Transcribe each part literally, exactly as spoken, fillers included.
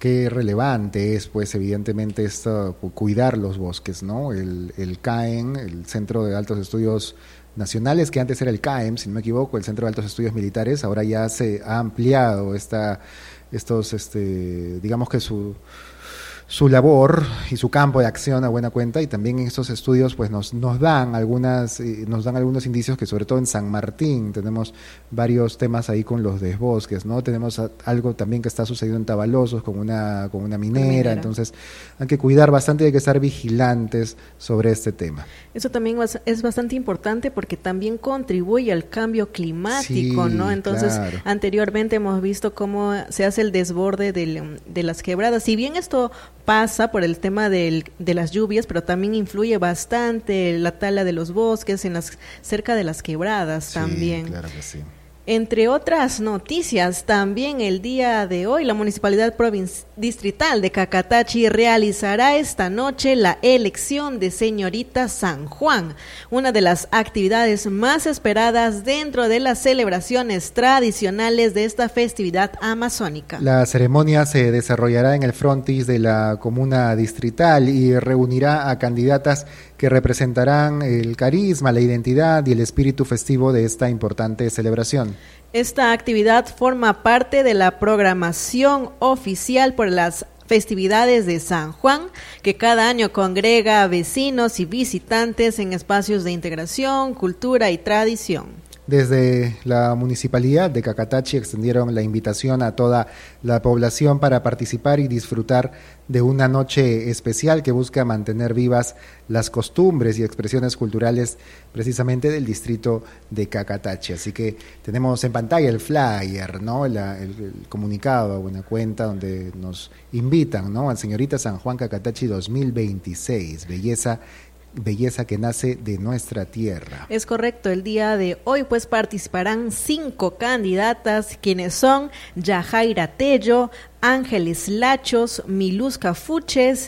qué relevante es, pues, evidentemente, esto, cuidar los bosques, ¿no? El, el C A E N, el Centro de Altos Estudios Nacionales, que antes era el C A E M, si no me equivoco, el Centro de Altos Estudios Militares, ahora ya se ha ampliado esta, estos, este, digamos que su... su labor y su campo de acción a buena cuenta, y también en estos estudios pues nos, nos dan algunas eh, nos dan algunos indicios que, sobre todo en San Martín, tenemos varios temas ahí con los desbosques, ¿no? Tenemos a, algo también que está sucediendo en Tabalosos con una con una minera, minera, entonces hay que cuidar bastante y hay que estar vigilantes sobre este tema. Eso también es bastante importante porque también contribuye al cambio climático, sí, ¿no? Entonces, claro. Anteriormente hemos visto cómo se hace el desborde del, de las quebradas. Si bien esto pasa por el tema del, de las lluvias, pero también influye bastante la tala de los bosques en las cerca de las quebradas, sí, también. Claro que sí. Entre otras noticias, también el día de hoy la Municipalidad Provinci- Distrital de Cacatachi realizará esta noche la elección de Señorita San Juan, una de las actividades más esperadas dentro de las celebraciones tradicionales de esta festividad amazónica. La ceremonia se desarrollará en el frontis de la comuna distrital y reunirá a candidatas que representarán el carisma, la identidad y el espíritu festivo de esta importante celebración. Esta actividad forma parte de la programación oficial por las festividades de San Juan, que cada año congrega a vecinos y visitantes en espacios de integración, cultura y tradición. Desde la Municipalidad de Cacatachi extendieron la invitación a toda la población para participar y disfrutar de una noche especial que busca mantener vivas las costumbres y expresiones culturales precisamente del distrito de Cacatachi. Así que tenemos en pantalla el flyer, ¿no? La, el, el comunicado a buena cuenta donde nos invitan, ¿no? Al Señorita San Juan Cacatachi dos mil veintiséis, belleza Belleza que nace de nuestra tierra. Es correcto, el día de hoy pues participarán cinco candidatas, quienes son Yajaira Tello, Ángeles Lachos, Milusca Fuches,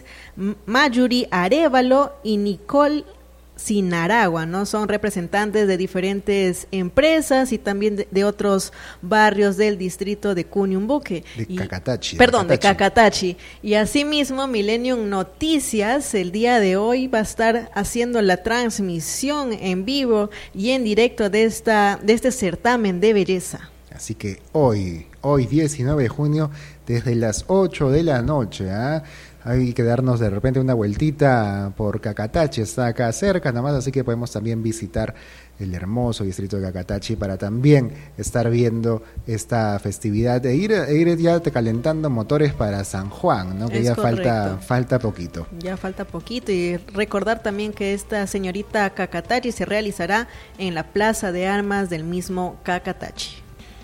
Mayuri Arévalo y Nicole Sinaragua, ¿no? Son representantes de diferentes empresas y también de, de otros barrios del distrito de Cuniumbuque. De Cacatachi. Perdón, de Cacatachi. de Cacatachi. Y asimismo, Millennium Noticias el día de hoy va a estar haciendo la transmisión en vivo y en directo de esta de este certamen de belleza. Así que hoy, hoy diecinueve de junio, desde las ocho de la noche, ¿eh? Hay que darnos de repente una vueltita por Cacatachi, está acá cerca nada más, así que podemos también visitar el hermoso distrito de Cacatachi para también estar viendo esta festividad e ir, e ir ya calentando motores para San Juan, ¿no? Que es ya falta, falta poquito. Ya falta poquito, y recordar también que esta señorita Cacatachi se realizará en la Plaza de Armas del mismo Cacatachi.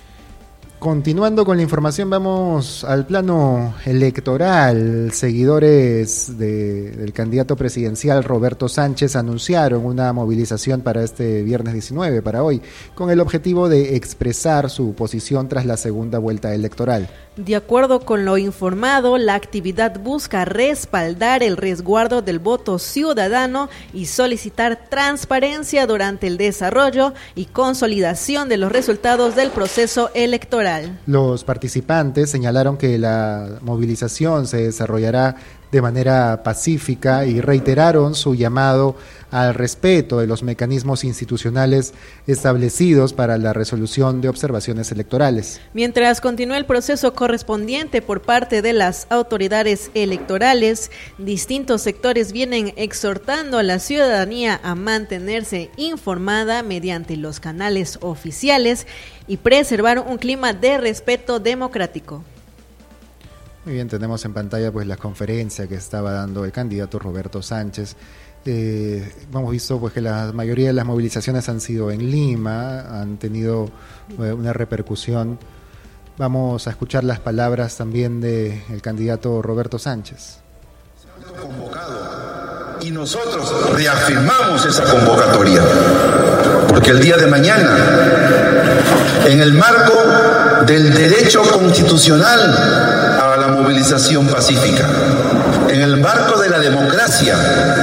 Continuando con la información, vamos al plano electoral. Seguidores de, del candidato presidencial Roberto Sánchez anunciaron una movilización para este viernes diecinueve, para hoy, con el objetivo de expresar su posición tras la segunda vuelta electoral. De acuerdo con lo informado, la actividad busca respaldar el resguardo del voto ciudadano y solicitar transparencia durante el desarrollo y consolidación de los resultados del proceso electoral. Los participantes señalaron que la movilización se desarrollará de manera pacífica y reiteraron su llamado al respeto de los mecanismos institucionales establecidos para la resolución de observaciones electorales. Mientras continúa el proceso correspondiente por parte de las autoridades electorales, distintos sectores vienen exhortando a la ciudadanía a mantenerse informada mediante los canales oficiales y preservar un clima de respeto democrático. Muy bien, tenemos en pantalla pues la conferencia que estaba dando el candidato Roberto Sánchez. Eh, hemos visto pues que la mayoría de las movilizaciones han sido en Lima, han tenido eh, una repercusión. Vamos a escuchar las palabras también del candidato Roberto Sánchez. Se ha convocado y nosotros reafirmamos esa convocatoria, porque el día de mañana, en el marco del derecho constitucional a la movilización pacífica, en el marco de la democracia,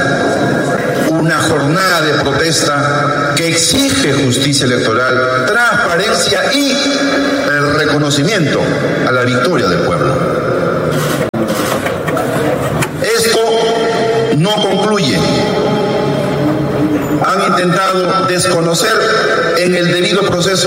una jornada de protesta que exige justicia electoral, transparencia y el reconocimiento a la victoria del pueblo. concluye. Han intentado desconocer en el debido proceso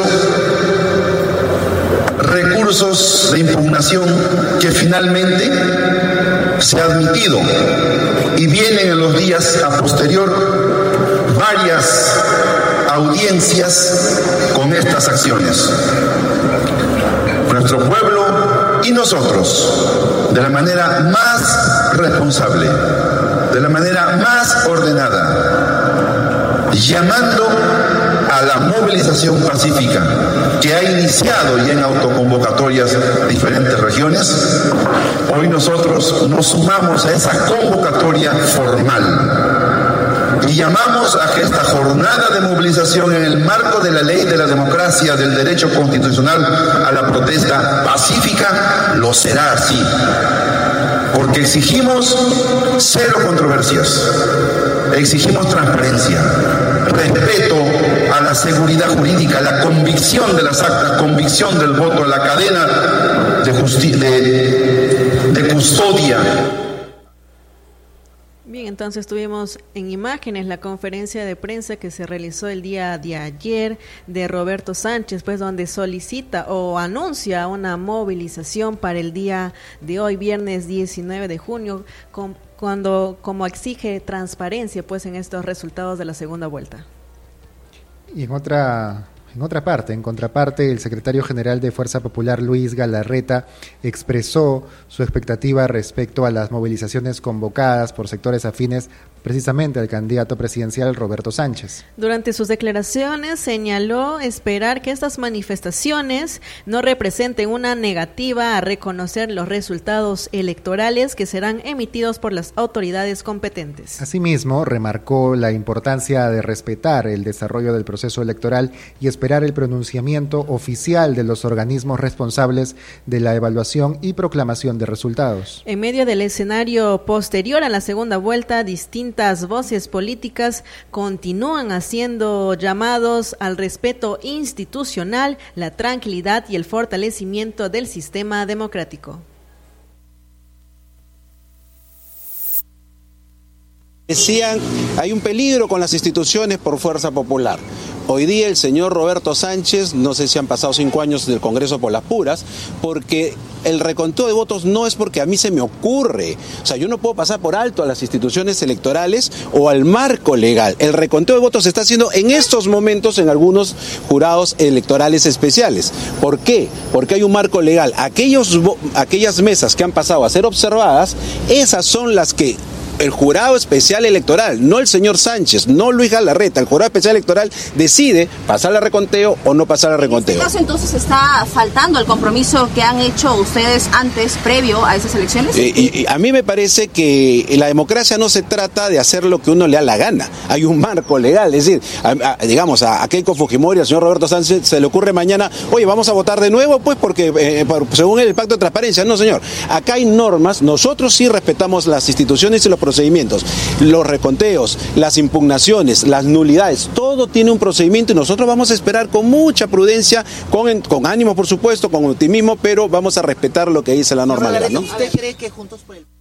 recursos de impugnación que finalmente se ha admitido, y vienen en los días a posterior varias audiencias con estas acciones. Nuestro pueblo y nosotros, de la manera más responsable, de la manera más ordenada, llamando a la movilización pacífica que ha iniciado ya en autoconvocatorias diferentes regiones, hoy nosotros nos sumamos a esa convocatoria formal y llamamos a que esta jornada de movilización en el marco de la ley, de la democracia, del derecho constitucional a la protesta pacífica, lo será así. Porque exigimos cero controversias, exigimos transparencia, respeto a la seguridad jurídica, la convicción de las actas, convicción del voto, la cadena de, justi- de, de custodia. Bien, entonces tuvimos en imágenes la conferencia de prensa que se realizó el día de ayer de Roberto Sánchez, pues donde solicita o anuncia una movilización para el día de hoy, viernes diecinueve de junio, con, cuando como exige transparencia pues en estos resultados de la segunda vuelta. Y en otra En otra parte, en contraparte, el secretario general de Fuerza Popular, Luis Galarreta, expresó su expectativa respecto a las movilizaciones convocadas por sectores afines precisamente al candidato presidencial Roberto Sánchez. Durante sus declaraciones señaló esperar que estas manifestaciones no representen una negativa a reconocer los resultados electorales que serán emitidos por las autoridades competentes. Asimismo, remarcó la importancia de respetar el desarrollo del proceso electoral y esperar el pronunciamiento oficial de los organismos responsables de la evaluación y proclamación de resultados. En medio del escenario posterior a la segunda vuelta, distintas voces políticas continúan haciendo llamados al respeto institucional, la tranquilidad y el fortalecimiento del sistema democrático. Decían, hay un peligro con las instituciones por Fuerza Popular. Hoy día el señor Roberto Sánchez, no sé si han pasado cinco años del Congreso por las puras, porque el reconteo de votos no es porque a mí se me ocurre. O sea, yo no puedo pasar por alto a las instituciones electorales o al marco legal. El reconteo de votos se está haciendo en estos momentos en algunos jurados electorales especiales. ¿Por qué? Porque hay un marco legal. Aquellos, aquellas mesas que han pasado a ser observadas, esas son las que el jurado especial electoral, no el señor Sánchez, no Luis Galarreta, el jurado especial electoral decide pasar al reconteo o no pasar al reconteo. En este caso entonces está faltando el compromiso que han hecho ustedes antes, previo a esas elecciones. Eh, y, y a mí me parece que la democracia no se trata de hacer lo que uno le da la gana, hay un marco legal, es decir, a, a, digamos a, a Keiko Fujimori, al señor Roberto Sánchez se le ocurre mañana, oye, vamos a votar de nuevo, pues porque eh, por, según el pacto de transparencia, no señor, acá hay normas, nosotros sí respetamos las instituciones y los procedimientos, los reconteos, las impugnaciones, las nulidades, todo tiene un procedimiento y nosotros vamos a esperar con mucha prudencia, con, con ánimo por supuesto, con optimismo, pero vamos a respetar lo que dice la norma legal, ¿no? ¿Usted cree que Juntos por el...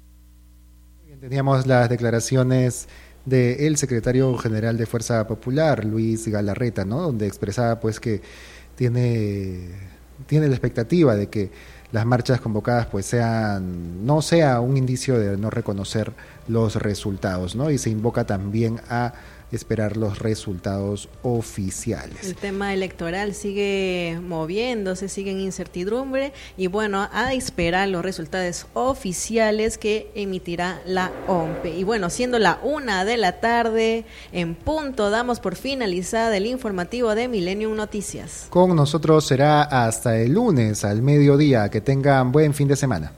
Teníamos las declaraciones del secretario general de Fuerza Popular, Luis Galarreta, ¿no? Donde expresaba pues que tiene, tiene la expectativa de que las marchas convocadas pues sean, no sea un indicio de no reconocer los resultados, ¿no? Y se invoca también a esperar los resultados oficiales. El tema electoral sigue moviéndose, sigue en incertidumbre y bueno, a esperar los resultados oficiales que emitirá la O M P E. Y bueno, siendo la una de la tarde en punto, damos por finalizada el informativo de Millennium Noticias. Con nosotros será hasta el lunes al mediodía. Que tengan buen fin de semana.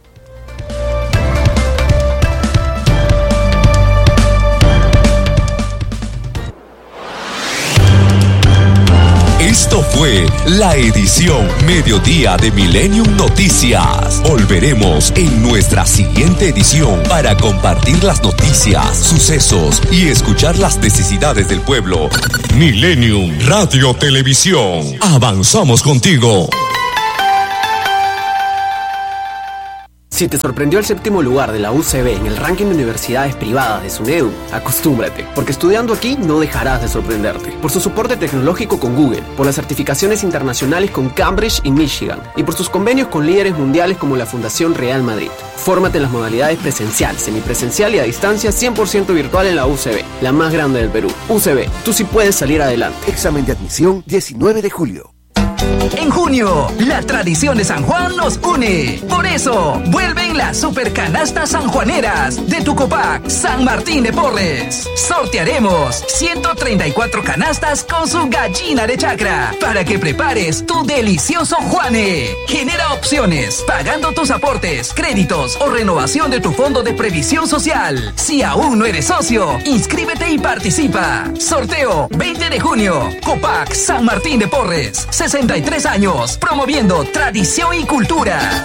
Esto fue la edición Mediodía de Millennium Noticias. Volveremos en nuestra siguiente edición para compartir las noticias, sucesos y escuchar las necesidades del pueblo. Millennium Radio Televisión. Avanzamos contigo. Si te sorprendió el séptimo lugar de la U C B en el ranking de universidades privadas de SUNEDU, acostúmbrate, porque estudiando aquí no dejarás de sorprenderte. Por su soporte tecnológico con Google, por las certificaciones internacionales con Cambridge y Michigan, y por sus convenios con líderes mundiales como la Fundación Real Madrid. Fórmate en las modalidades presencial, semipresencial y a distancia cien por ciento virtual en la U C B, la más grande del Perú. U C B, tú sí puedes salir adelante. Examen de admisión diecinueve de julio. En junio, la tradición de San Juan nos une. Por eso, vuelven las super canastas sanjuaneras de tu Copac San Martín de Porres. Sortearemos ciento treinta y cuatro canastas con su gallina de chacra para que prepares tu delicioso Juane. Genera opciones pagando tus aportes, créditos o renovación de tu fondo de previsión social. Si aún no eres socio, inscríbete y participa. Sorteo veinte de junio. Copac San Martín de Porres. sesenta y tres años, promoviendo tradición y cultura.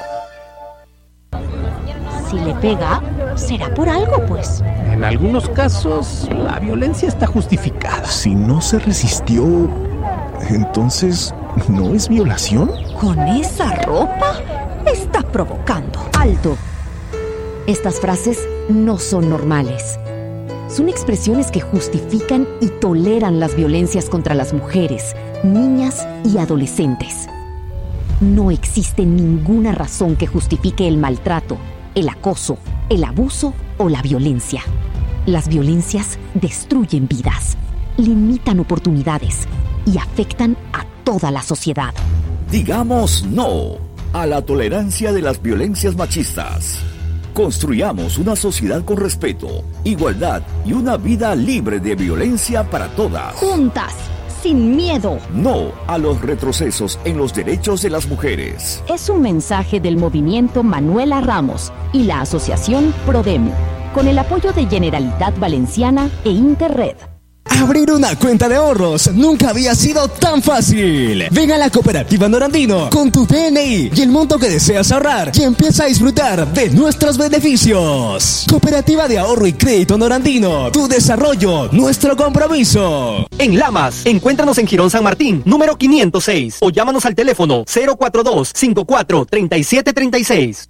Si le pega, será por algo, pues. En algunos casos, la violencia está justificada. Si no se resistió, entonces, ¿no es violación? ¿Con esa ropa? Está provocando. ¡Alto! Estas frases no son normales. Son expresiones que justifican y toleran las violencias contra las mujeres, niñas y adolescentes. No existe ninguna razón que justifique el maltrato, el acoso, el abuso o la violencia. Las violencias destruyen vidas, limitan oportunidades y afectan a toda la sociedad. Digamos no a la tolerancia de las violencias machistas. Construyamos una sociedad con respeto, igualdad y una vida libre de violencia para todas. Juntas, sin miedo. No a los retrocesos en los derechos de las mujeres. Es un mensaje del movimiento Manuela Ramos y la asociación Prodem, con el apoyo de Generalitat Valenciana e Interred. Abrir una cuenta de ahorros nunca había sido tan fácil. Ven a la Cooperativa Norandino con tu D N I y el monto que deseas ahorrar y empieza a disfrutar de nuestros beneficios. Cooperativa de Ahorro y Crédito Norandino. Tu desarrollo, nuestro compromiso. En Lamas, encuéntranos en Girón San Martín, número quinientos seis, o llámanos al teléfono cero cuatro dos, cinco cuatro, tres siete tres seis.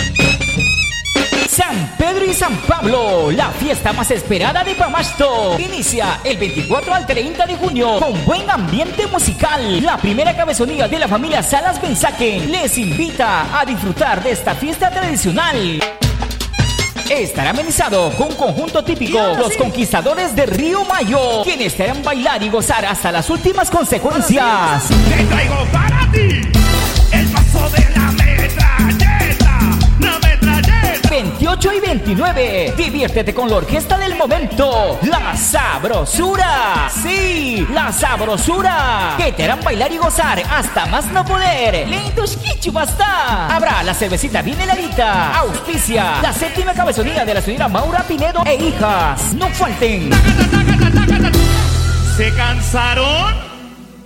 San Pedro y San Pablo, la fiesta más esperada de Pamasto. Inicia el veinticuatro al treinta de junio con buen ambiente musical. La primera cabezonía de la familia Salas Benzaque les invita a disfrutar de esta fiesta tradicional. Estará amenizado con un conjunto típico, los Conquistadores de Río Mayo, quienes te harán bailar y gozar hasta las últimas consecuencias. Te traigo para ti el paso de la metralleta, la metralleta. veintiocho y veintinueve, diviértete con la orquesta del momento, La Sabrosura. Sí, La Sabrosura, que te harán bailar y gozar hasta más no poder. Lentos Kichu basta. Habrá la cervecita bien heladita. Auspicia la séptima cabezonía de la señora Maura Pinedo e hijas. No falten. ¿Se cansaron?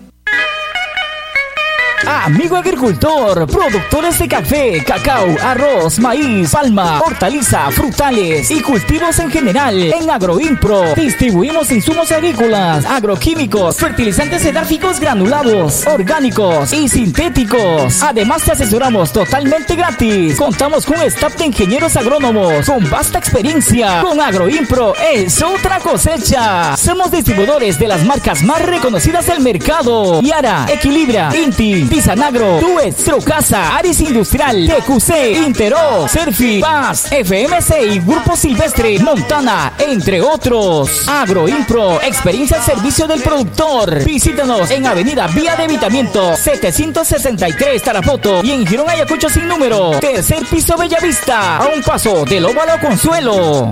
Amigo agricultor, productores de café, cacao, arroz, maíz, palma, hortaliza, frutales y cultivos en general. En Agroimpro distribuimos insumos agrícolas, agroquímicos, fertilizantes edárficos granulados, orgánicos y sintéticos. Además te asesoramos totalmente gratis. Contamos con un staff de ingenieros agrónomos con vasta experiencia. Con Agroimpro es otra cosecha. Somos distribuidores de las marcas más reconocidas del mercado: Yara, Equilibra, Inti, Pisanagro, Tues, Trocasa, Aris Industrial, T Q C, Intero, Serfi, Paz, F M C y Grupo Silvestre, Montana, entre otros. Agroimpro, experiencia al servicio del productor. Visítanos en Avenida Vía de Evitamiento setecientos sesenta y tres Tarapoto y en Girón Ayacucho sin número, tercer piso Bellavista, a un paso del Óvalo Consuelo.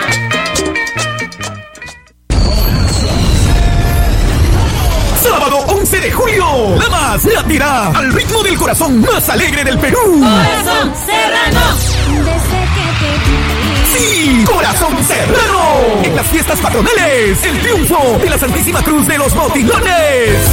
Sábado once de julio, Lamas latirá al ritmo del corazón más alegre del Perú. Corazón Serrano. Desde que te ¡sí! ¡Corazón Serrano! En las fiestas patronales, el triunfo de la Santísima Cruz de los Botilones.